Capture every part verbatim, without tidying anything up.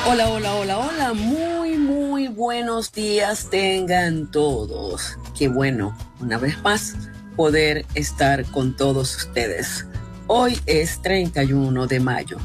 Hola, hola, hola, hola, muy, muy buenos días tengan todos. Qué bueno, una vez más, poder estar con todos ustedes. Hoy es treinta y uno de mayo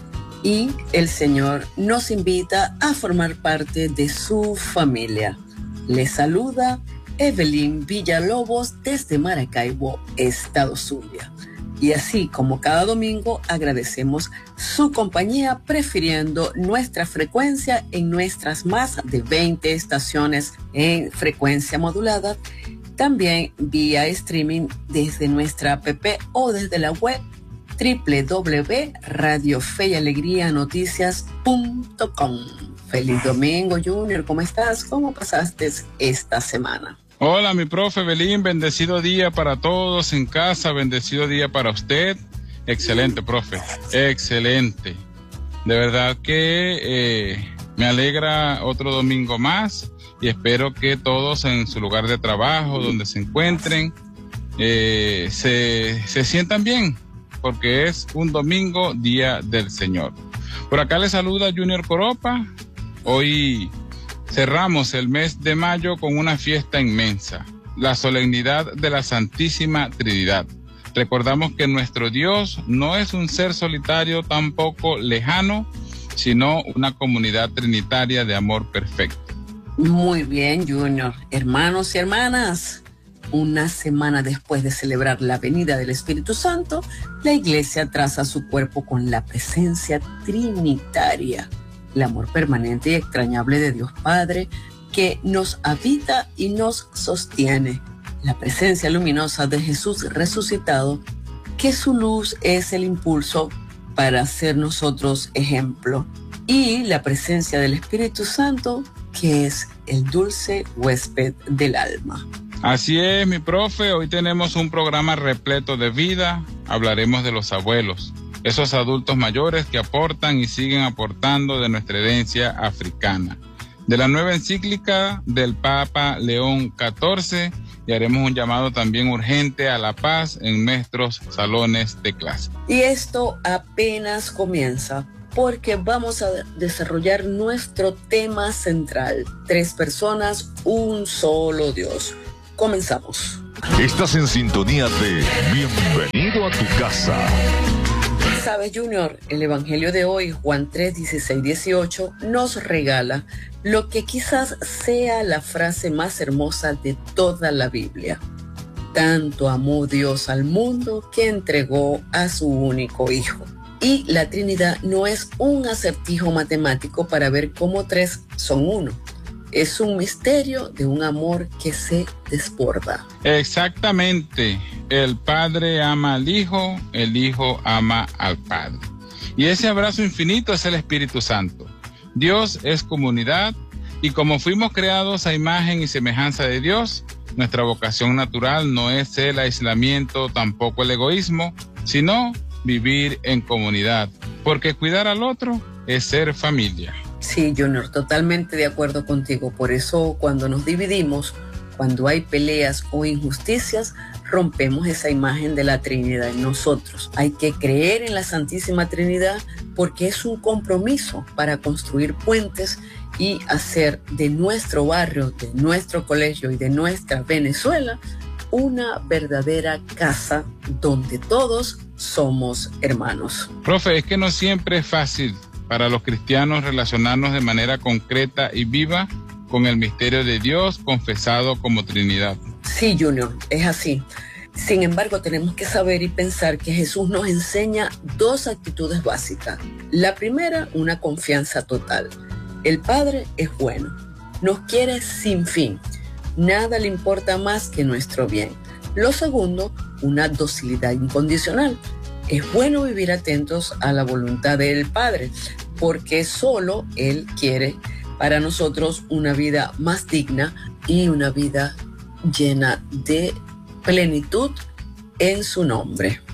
y el Señor nos invita a formar parte de su familia. Les saluda Evelyn Villalobos desde Maracaibo, Estado Zulia. Y así como cada domingo agradecemos su compañía prefiriendo nuestra frecuencia en nuestras más de veinte estaciones en frecuencia modulada, también vía streaming desde nuestra app o desde la web doble u doble u doble u punto radio fe y alegría noticias punto com. Feliz domingo, Junior, ¿cómo estás? ¿Cómo pasaste esta semana? Hola, mi profe Belín, bendecido día para todos en casa, bendecido día para usted. Excelente, profe, excelente. De verdad que eh, me alegra otro domingo más y espero que todos en su lugar de trabajo, donde se encuentren, eh, se, se sientan bien, porque es un domingo, día del Señor. Por acá le saluda Junior Coropa. Hoy cerramos el mes de mayo con una fiesta inmensa, la solemnidad de la Santísima Trinidad. Recordamos que nuestro Dios no es un ser solitario, tampoco lejano, sino una comunidad trinitaria de amor perfecto. Muy bien, Junior. Hermanos y hermanas, una semana después de celebrar la venida del Espíritu Santo, la Iglesia traza su cuerpo con la presencia trinitaria. El amor permanente y extrañable de Dios Padre que nos habita y nos sostiene. La presencia luminosa de Jesús resucitado, que su luz es el impulso para ser nosotros ejemplo. Y la presencia del Espíritu Santo, que es el dulce huésped del alma. Así es, mi profe. Hoy tenemos un programa repleto de vida. Hablaremos de los abuelos, esos adultos mayores que aportan y siguen aportando de nuestra herencia africana. De la nueva encíclica del Papa León catorce, y haremos un llamado también urgente a la paz en nuestros salones de clase. Y esto apenas comienza, porque vamos a desarrollar nuestro tema central. Tres personas, un solo Dios. Comenzamos. Estás en sintonía de Bienvenido a tu casa. Sabes, Junior, el Evangelio de hoy, Juan tres, dieciséis, dieciocho, nos regala lo que quizás sea la frase más hermosa de toda la Biblia. Tanto amó Dios al mundo que entregó a su único Hijo. Y la Trinidad no es un acertijo matemático para ver cómo tres son uno. Es un misterio de un amor que se desborda. Exactamente. El Padre ama al Hijo, el Hijo ama al Padre. Y ese abrazo infinito es el Espíritu Santo. Dios es comunidad y como fuimos creados a imagen y semejanza de Dios, nuestra vocación natural no es el aislamiento, tampoco el egoísmo, sino vivir en comunidad. Porque cuidar al otro es ser familia. Sí, Junior, totalmente de acuerdo contigo. Por eso cuando nos dividimos, cuando hay peleas o injusticias, rompemos esa imagen de la Trinidad en nosotros. Hay que creer en la Santísima Trinidad porque es un compromiso para construir puentes y hacer de nuestro barrio, de nuestro colegio y de nuestra Venezuela una verdadera casa donde todos somos hermanos. Profe, es que no siempre es fácil para los cristianos relacionarnos de manera concreta y viva con el misterio de Dios confesado como Trinidad. Sí, Junior, es así. Sin embargo, tenemos que saber y pensar que Jesús nos enseña dos actitudes básicas. La primera, una confianza total. El Padre es bueno, nos quiere sin fin. Nada le importa más que nuestro bien. Lo segundo, una docilidad incondicional. Es bueno vivir atentos a la voluntad del Padre, porque solo Él quiere para nosotros una vida más digna y una vida llena de plenitud en su nombre.